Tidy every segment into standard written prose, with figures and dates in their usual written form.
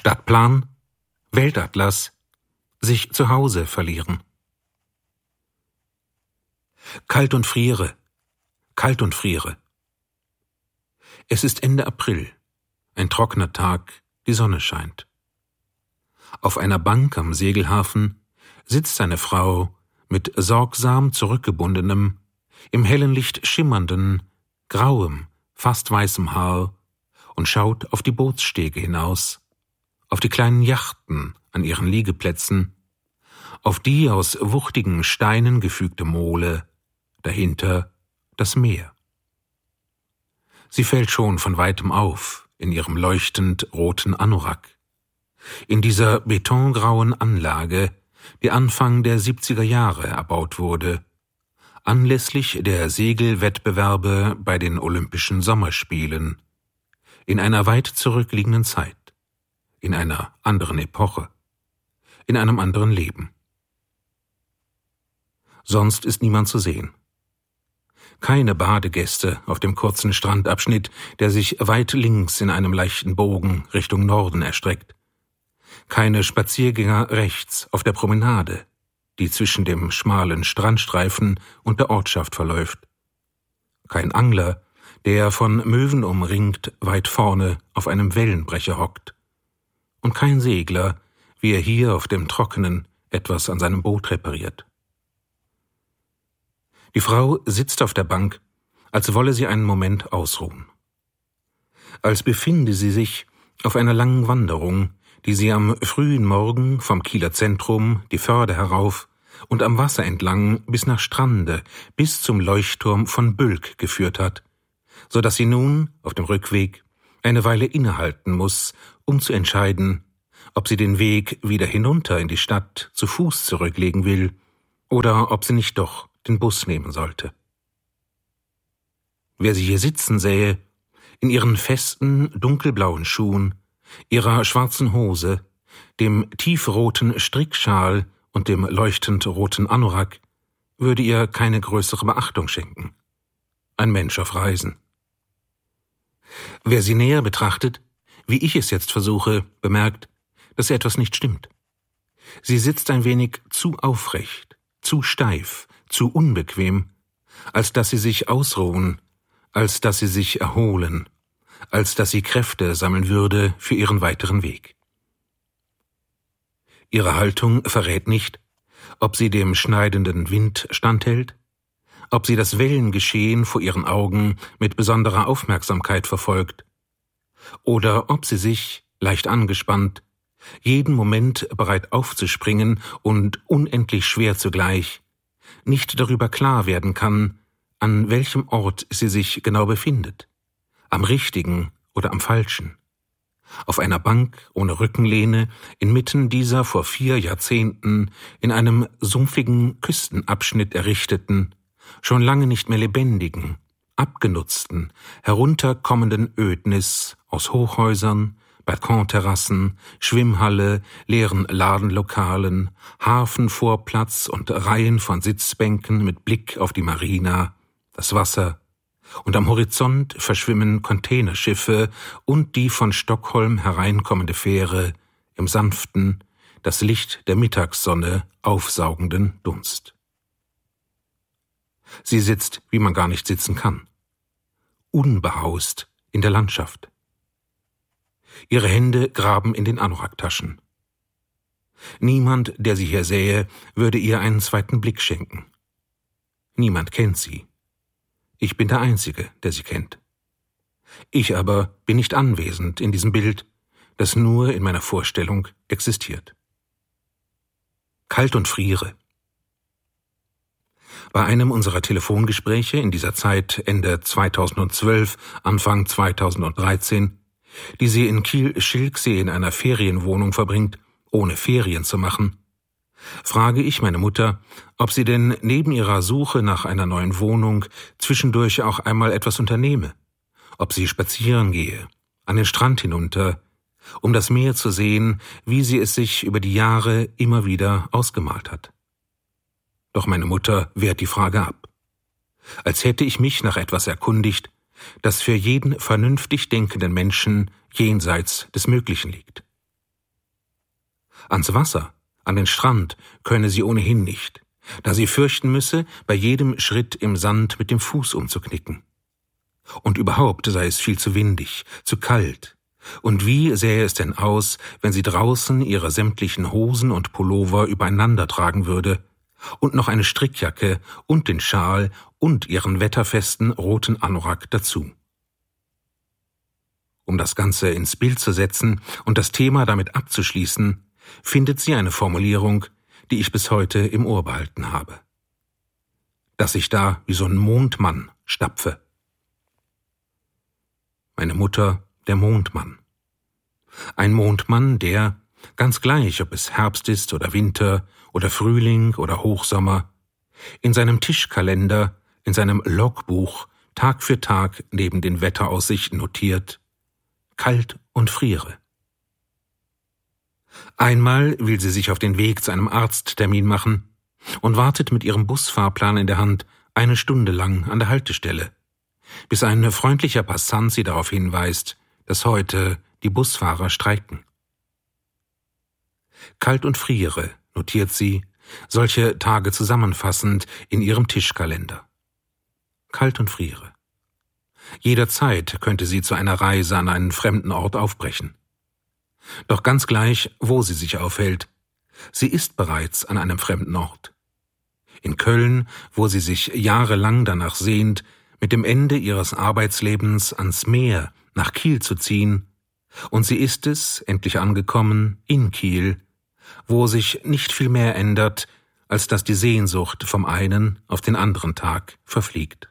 Stadtplan, Weltatlas, sich zu Hause verlieren. Kalt und friere, kalt und friere. Es ist Ende April, ein trockener Tag, die Sonne scheint. Auf einer Bank am Segelhafen sitzt eine Frau mit sorgsam zurückgebundenem, im hellen Licht schimmernden, grauem, fast weißem Haar und schaut auf die Bootsstege hinaus, auf die kleinen Yachten an ihren Liegeplätzen, auf die aus wuchtigen Steinen gefügte Mole, dahinter das Meer. Sie fällt schon von weitem auf in ihrem leuchtend roten Anorak, in dieser betongrauen Anlage, die Anfang der 70er Jahre erbaut wurde, anlässlich der Segelwettbewerbe bei den Olympischen Sommerspielen, in einer weit zurückliegenden Zeit, in einer anderen Epoche, in einem anderen Leben. Sonst ist niemand zu sehen. Keine Badegäste auf dem kurzen Strandabschnitt, der sich weit links in einem leichten Bogen Richtung Norden erstreckt. Keine Spaziergänger rechts auf der Promenade, die zwischen dem schmalen Strandstreifen und der Ortschaft verläuft. Kein Angler, der von Möwen umringt weit vorne auf einem Wellenbrecher hockt. Und kein Segler, wie er hier auf dem Trockenen etwas an seinem Boot repariert. Die Frau sitzt auf der Bank, als wolle sie einen Moment ausruhen. Als befinde sie sich auf einer langen Wanderung, die sie am frühen Morgen vom Kieler Zentrum die Förde herauf und am Wasser entlang bis nach Strande, bis zum Leuchtturm von Bülk geführt hat, so dass sie nun auf dem Rückweg eine Weile innehalten muss, um zu entscheiden, ob sie den Weg wieder hinunter in die Stadt zu Fuß zurücklegen will oder ob sie nicht doch den Bus nehmen sollte. Wer sie hier sitzen sähe, in ihren festen, dunkelblauen Schuhen, ihrer schwarzen Hose, dem tiefroten Strickschal und dem leuchtend roten Anorak, würde ihr keine größere Beachtung schenken. Ein Mensch auf Reisen. Wer sie näher betrachtet, wie ich es jetzt versuche, bemerkt, dass etwas nicht stimmt. Sie sitzt ein wenig zu aufrecht, zu steif, zu unbequem, als dass sie sich ausruhen, als dass sie sich erholen, als dass sie Kräfte sammeln würde für ihren weiteren Weg. Ihre Haltung verrät nicht, ob sie dem schneidenden Wind standhält, ob sie das Wellengeschehen vor ihren Augen mit besonderer Aufmerksamkeit verfolgt, oder ob sie sich, leicht angespannt, jeden Moment bereit aufzuspringen und unendlich schwer zugleich, nicht darüber klar werden kann, an welchem Ort sie sich genau befindet, am richtigen oder am falschen. Auf einer Bank ohne Rückenlehne, inmitten dieser vor 4 Jahrzehnten in einem sumpfigen Küstenabschnitt errichteten, schon lange nicht mehr lebendigen, abgenutzten, herunterkommenden Ödnis aus Hochhäusern, Balkonterrassen, Schwimmhalle, leeren Ladenlokalen, Hafenvorplatz und Reihen von Sitzbänken mit Blick auf die Marina, das Wasser, und am Horizont verschwimmen Containerschiffe und die von Stockholm hereinkommende Fähre im sanften, das Licht der Mittagssonne aufsaugenden Dunst. Sie sitzt, wie man gar nicht sitzen kann, unbehaust in der Landschaft. Ihre Hände graben in den Anoraktaschen. Niemand, der sie hier sähe, würde ihr einen zweiten Blick schenken. Niemand kennt sie. Ich bin der Einzige, der sie kennt. Ich aber bin nicht anwesend in diesem Bild, das nur in meiner Vorstellung existiert. Kalt und friere. Bei einem unserer Telefongespräche in dieser Zeit Ende 2012, Anfang 2013, die sie in Kiel-Schilksee in einer Ferienwohnung verbringt, ohne Ferien zu machen, frage ich meine Mutter, ob sie denn neben ihrer Suche nach einer neuen Wohnung zwischendurch auch einmal etwas unternehme, ob sie spazieren gehe, an den Strand hinunter, um das Meer zu sehen, wie sie es sich über die Jahre immer wieder ausgemalt hat. Doch meine Mutter wehrt die Frage ab, als hätte ich mich nach etwas erkundigt, das für jeden vernünftig denkenden Menschen jenseits des Möglichen liegt. Ans Wasser, an den Strand könne sie ohnehin nicht, da sie fürchten müsse, bei jedem Schritt im Sand mit dem Fuß umzuknicken. Und überhaupt sei es viel zu windig, zu kalt. Und wie sähe es denn aus, wenn sie draußen ihre sämtlichen Hosen und Pullover übereinander tragen würde und noch eine Strickjacke und den Schal und ihren wetterfesten roten Anorak dazu? Um das Ganze ins Bild zu setzen und das Thema damit abzuschließen, findet sie eine Formulierung, die ich bis heute im Ohr behalten habe. Dass ich da wie so ein Mondmann stapfe. Meine Mutter, der Mondmann. Ein Mondmann, der, ganz gleich, ob es Herbst ist oder Winter oder Frühling oder Hochsommer, in seinem Tischkalender, in seinem Logbuch Tag für Tag neben den Wetteraussichten notiert: kalt und friere. Einmal will sie sich auf den Weg zu einem Arzttermin machen und wartet mit ihrem Busfahrplan in der Hand 1 Stunde lang an der Haltestelle, bis ein freundlicher Passant sie darauf hinweist, dass heute die Busfahrer streiken. Kalt und friere, notiert sie, solche Tage zusammenfassend in ihrem Tischkalender. Kalt und friere. Jederzeit könnte sie zu einer Reise an einen fremden Ort aufbrechen. Doch ganz gleich, wo sie sich aufhält, sie ist bereits an einem fremden Ort. In Köln, wo sie sich jahrelang danach sehnt, mit dem Ende ihres Arbeitslebens ans Meer nach Kiel zu ziehen, und sie ist es, endlich angekommen, in Kiel, wo sich nicht viel mehr ändert, als dass die Sehnsucht vom einen auf den anderen Tag verfliegt.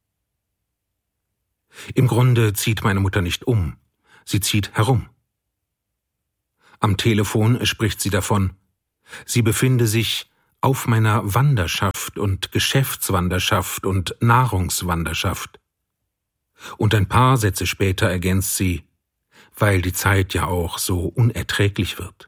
Im Grunde zieht meine Mutter nicht um, sie zieht herum. Am Telefon spricht sie davon, sie befinde sich auf meiner Wanderschaft und Geschäftswanderschaft und Nahrungswanderschaft. Und ein paar Sätze später ergänzt sie, weil die Zeit ja auch so unerträglich wird.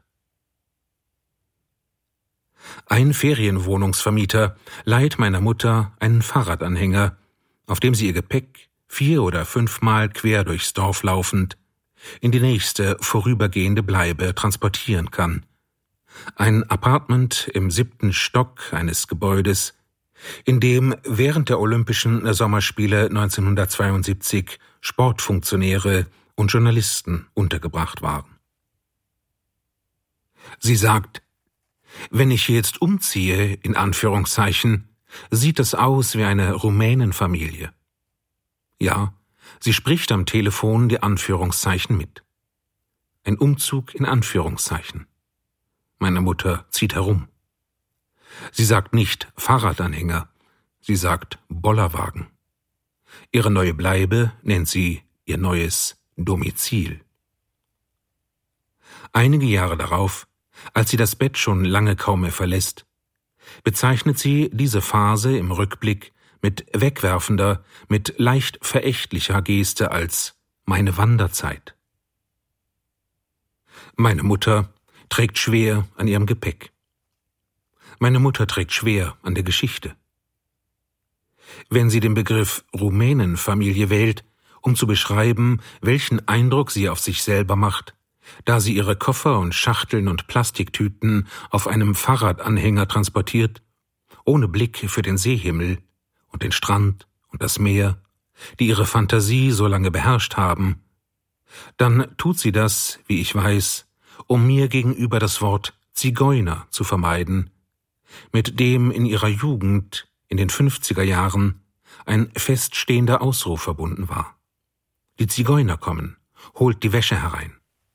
Ein Ferienwohnungsvermieter leiht meiner Mutter einen Fahrradanhänger, auf dem sie ihr Gepäck 4 oder 5 Mal quer durchs Dorf laufend in die nächste vorübergehende Bleibe transportieren kann. Ein Appartement im 7. Stock eines Gebäudes, in dem während der Olympischen Sommerspiele 1972 Sportfunktionäre und Journalisten untergebracht waren. Sie sagt, wenn ich jetzt umziehe, in Anführungszeichen, sieht es aus wie eine Rumänenfamilie. Ja, sie spricht am Telefon die Anführungszeichen mit. Ein Umzug in Anführungszeichen. Meine Mutter zieht herum. Sie sagt nicht Fahrradanhänger, sie sagt Bollerwagen. Ihre neue Bleibe nennt sie ihr neues Domizil. Einige Jahre darauf, als sie das Bett schon lange kaum mehr verlässt, bezeichnet sie diese Phase im Rückblick mit wegwerfender, mit leicht verächtlicher Geste als meine Wanderzeit. Meine Mutter trägt schwer an ihrem Gepäck. Meine Mutter trägt schwer an der Geschichte. Wenn sie den Begriff Rumänenfamilie wählt, um zu beschreiben, welchen Eindruck sie auf sich selber macht, da sie ihre Koffer und Schachteln und Plastiktüten auf einem Fahrradanhänger transportiert, ohne Blick für den Seehimmel und den Strand und das Meer, die ihre Fantasie so lange beherrscht haben, dann tut sie das, wie ich weiß, um mir gegenüber das Wort Zigeuner zu vermeiden, mit dem in ihrer Jugend, in den 50er Jahren, ein feststehender Ausruf verbunden war. Die Zigeuner kommen, holt die Wäsche herein.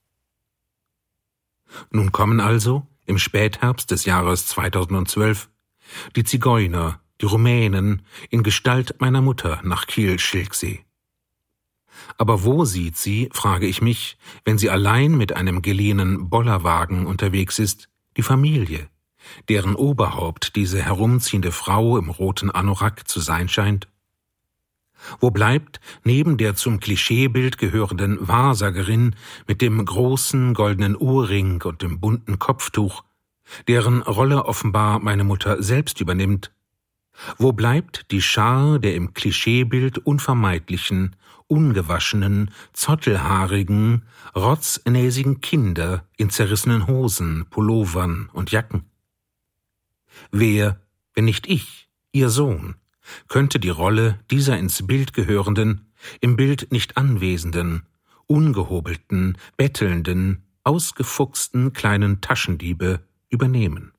Nun kommen also, im Spätherbst des Jahres 2012, die Zigeuner, die Rumänen, in Gestalt meiner Mutter nach Kiel-Schilksee. Aber wo sieht sie, frage ich mich, wenn sie allein mit einem geliehenen Bollerwagen unterwegs ist, die Familie, deren Oberhaupt diese herumziehende Frau im roten Anorak zu sein scheint? Wo bleibt, neben der zum Klischeebild gehörenden Wahrsagerin mit dem großen goldenen Ohrring und dem bunten Kopftuch, deren Rolle offenbar meine Mutter selbst übernimmt, wo bleibt die Schar der im Klischeebild unvermeidlichen, ungewaschenen, zottelhaarigen, rotznäsigen Kinder in zerrissenen Hosen, Pullovern und Jacken? Wer, wenn nicht ich, ihr Sohn, könnte die Rolle dieser ins Bild gehörenden, im Bild nicht anwesenden, ungehobelten, bettelnden, ausgefuchsten kleinen Taschendiebe übernehmen?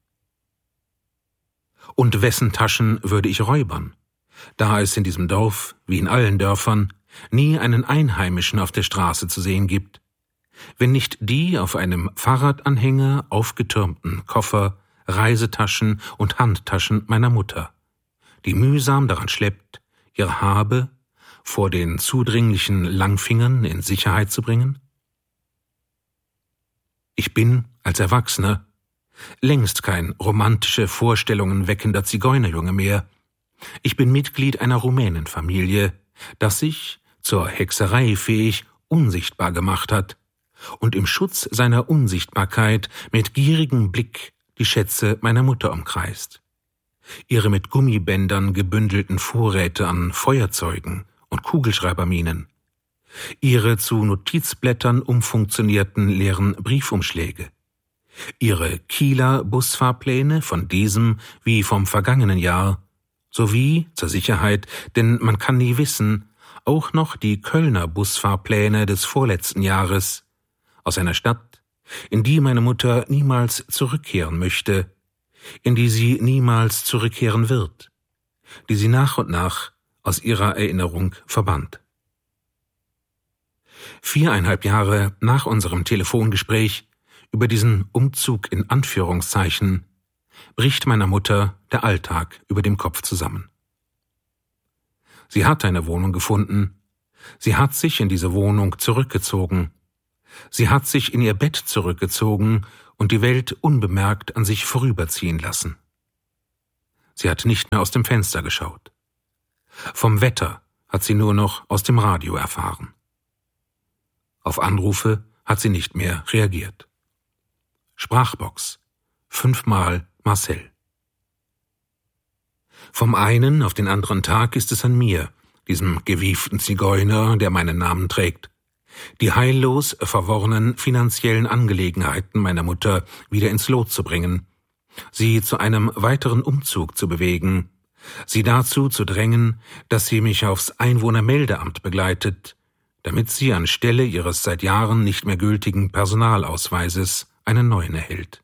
Und wessen Taschen würde ich räubern, da es in diesem Dorf, wie in allen Dörfern, nie einen Einheimischen auf der Straße zu sehen gibt, wenn nicht die auf einem Fahrradanhänger aufgetürmten Koffer, Reisetaschen und Handtaschen meiner Mutter, die mühsam daran schleppt, ihre Habe vor den zudringlichen Langfingern in Sicherheit zu bringen? Ich bin, als Erwachsener, längst kein romantische Vorstellungen weckender Zigeunerjunge mehr. Ich bin Mitglied einer Rumänenfamilie, das sich, zur Hexerei fähig, unsichtbar gemacht hat und im Schutz seiner Unsichtbarkeit mit gierigem Blick die Schätze meiner Mutter umkreist. Ihre mit Gummibändern gebündelten Vorräte an Feuerzeugen und Kugelschreiberminen, ihre zu Notizblättern umfunktionierten leeren Briefumschläge, ihre Kieler Busfahrpläne von diesem wie vom vergangenen Jahr, sowie, zur Sicherheit, denn man kann nie wissen, auch noch die Kölner Busfahrpläne des vorletzten Jahres, aus einer Stadt, in die meine Mutter niemals zurückkehren möchte, in die sie niemals zurückkehren wird, die sie nach und nach aus ihrer Erinnerung verbannt. 4,5 Jahre nach unserem Telefongespräch über diesen Umzug in Anführungszeichen bricht meiner Mutter der Alltag über dem Kopf zusammen. Sie hat eine Wohnung gefunden, sie hat sich in diese Wohnung zurückgezogen, sie hat sich in ihr Bett zurückgezogen und die Welt unbemerkt an sich vorüberziehen lassen. Sie hat nicht mehr aus dem Fenster geschaut. Vom Wetter hat sie nur noch aus dem Radio erfahren. Auf Anrufe hat sie nicht mehr reagiert. Sprachbox, 5-mal Marcel. Vom einen auf den anderen Tag ist es an mir, diesem gewieften Zigeuner, der meinen Namen trägt, die heillos verworrenen finanziellen Angelegenheiten meiner Mutter wieder ins Lot zu bringen, sie zu einem weiteren Umzug zu bewegen, sie dazu zu drängen, dass sie mich aufs Einwohnermeldeamt begleitet, damit sie anstelle ihres seit Jahren nicht mehr gültigen Personalausweises einen neuen erhält.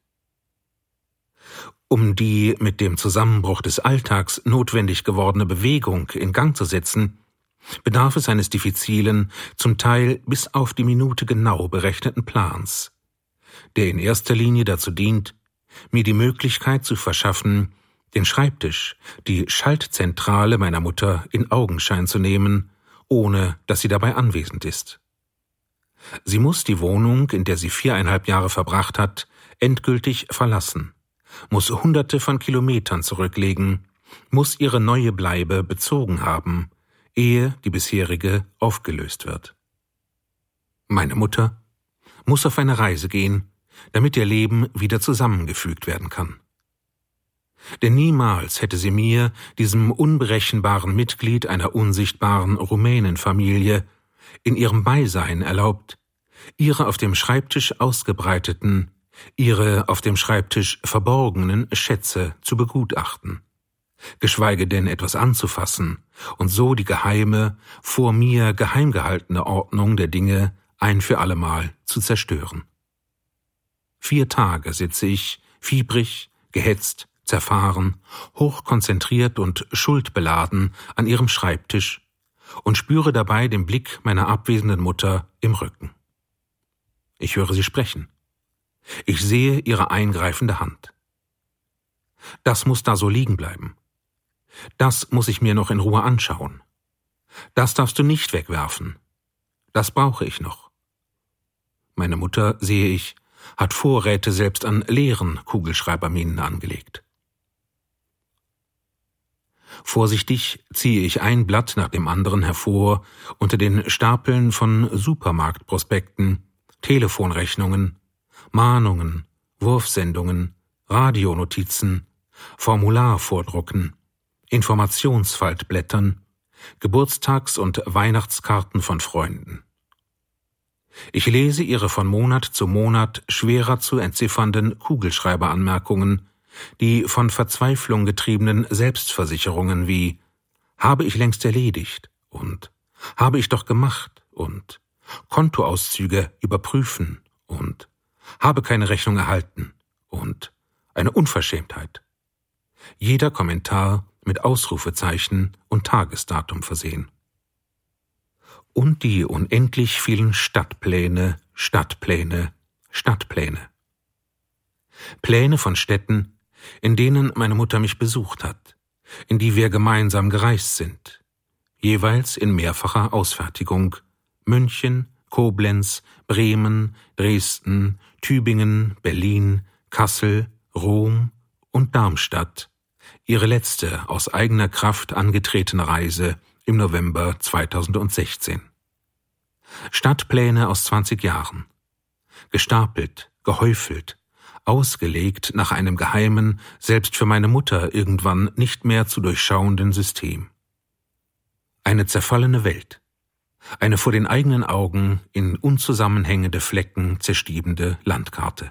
Um die mit dem Zusammenbruch des Alltags notwendig gewordene Bewegung in Gang zu setzen, bedarf es eines diffizilen, zum Teil bis auf die Minute genau berechneten Plans, der in erster Linie dazu dient, mir die Möglichkeit zu verschaffen, den Schreibtisch, die Schaltzentrale meiner Mutter in Augenschein zu nehmen, ohne dass sie dabei anwesend ist. Sie muss die Wohnung, in der sie 4,5 Jahre verbracht hat, endgültig verlassen, muss Hunderte von Kilometern zurücklegen, muss ihre neue Bleibe bezogen haben, ehe die bisherige aufgelöst wird. Meine Mutter muss auf eine Reise gehen, damit ihr Leben wieder zusammengefügt werden kann. Denn niemals hätte sie mir, diesem unberechenbaren Mitglied einer unsichtbaren Rumänenfamilie, in ihrem Beisein erlaubt, ihre auf dem Schreibtisch ausgebreiteten, ihre auf dem Schreibtisch verborgenen Schätze zu begutachten, geschweige denn etwas anzufassen und so die geheime, vor mir geheim gehaltene Ordnung der Dinge ein für allemal zu zerstören. 4 Tage sitze ich, fiebrig, gehetzt, zerfahren, hochkonzentriert und schuldbeladen an ihrem Schreibtisch und spüre dabei den Blick meiner abwesenden Mutter im Rücken. Ich höre sie sprechen. Ich sehe ihre eingreifende Hand. Das muss da so liegen bleiben. Das muss ich mir noch in Ruhe anschauen. Das darfst du nicht wegwerfen. Das brauche ich noch. Meine Mutter, sehe ich, hat Vorräte selbst an leeren Kugelschreiberminen angelegt. Vorsichtig ziehe ich ein Blatt nach dem anderen hervor unter den Stapeln von Supermarktprospekten, Telefonrechnungen, Mahnungen, Wurfsendungen, Radionotizen, Formularvordrucken, Informationsfaltblättern, Geburtstags- und Weihnachtskarten von Freunden. Ich lese ihre von Monat zu Monat schwerer zu entziffernden Kugelschreiberanmerkungen, die von Verzweiflung getriebenen Selbstversicherungen wie »habe ich längst erledigt« und »habe ich doch gemacht« und »Kontoauszüge überprüfen« und »habe keine Rechnung erhalten« und »eine Unverschämtheit«. Jeder Kommentar mit Ausrufezeichen und Tagesdatum versehen. Und die unendlich vielen Stadtpläne, Stadtpläne, Stadtpläne. Pläne von Städten, in denen meine Mutter mich besucht hat, in die wir gemeinsam gereist sind, jeweils in mehrfacher Ausfertigung: München, Koblenz, Bremen, Dresden, Tübingen, Berlin, Kassel, Rom und Darmstadt, ihre letzte aus eigener Kraft angetretene Reise im November 2016. Stadtpläne aus 20 Jahren. Gestapelt, gehäufelt, ausgelegt nach einem geheimen, selbst für meine Mutter irgendwann nicht mehr zu durchschauenden System. Eine zerfallene Welt. Eine vor den eigenen Augen in unzusammenhängende Flecken zerstiebende Landkarte.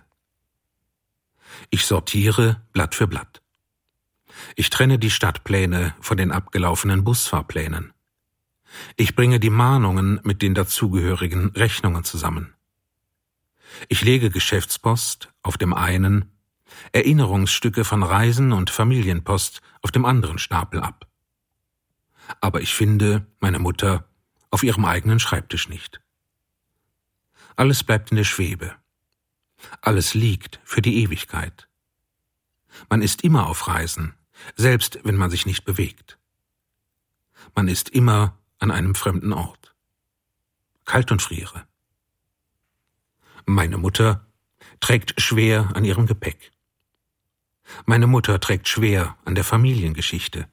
Ich sortiere Blatt für Blatt. Ich trenne die Stadtpläne von den abgelaufenen Busfahrplänen. Ich bringe die Mahnungen mit den dazugehörigen Rechnungen zusammen. Ich lege Geschäftspost auf dem einen, Erinnerungsstücke von Reisen und Familienpost auf dem anderen Stapel ab. Aber ich finde meine Mutter auf ihrem eigenen Schreibtisch nicht. Alles bleibt in der Schwebe. Alles liegt für die Ewigkeit. Man ist immer auf Reisen, selbst wenn man sich nicht bewegt. Man ist immer an einem fremden Ort. Kalt und friere. Meine Mutter trägt schwer an ihrem Gepäck. Meine Mutter trägt schwer an der Familiengeschichte.